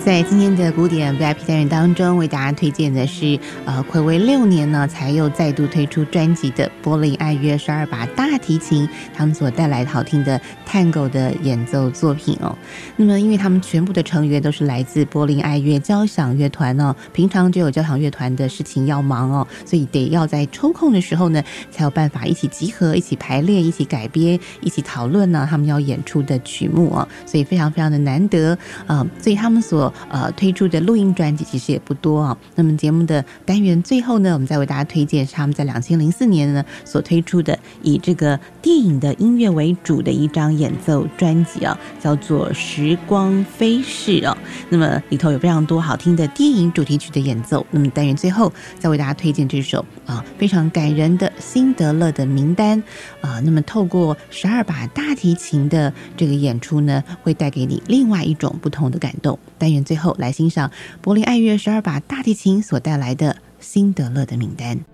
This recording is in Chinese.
在今天的古典 VIP 单元当中，为大家推荐的是睽违6年呢，才又再度推出专辑的柏林爱乐12把大提琴，他们所带来好听的探戈的演奏作品哦。那么，因为他们全部的成员都是来自柏林爱乐交响乐团哦，平常就有交响乐团的事情要忙哦，所以得要在抽空的时候呢，才有办法一起集合、一起排练、一起改编、一起讨论呢他们要演出的曲目哦，所以非常非常的难得所以他们所推出的录音专辑其实也不多啊。那么节目的单元最后呢，我们再为大家推荐是他们在2004年呢所推出的以这个电影的音乐为主的一张演奏专辑啊，叫做《时光飞逝》啊。那么里头有非常多好听的电影主题曲的演奏。那么单元最后再为大家推荐这首非常感人的辛德勒的名单那么透过12把大提琴的这个演出呢，会带给你另外一种不同的感动。单元最后来欣赏柏林爱乐12把大提琴所带来的辛德勒的名单。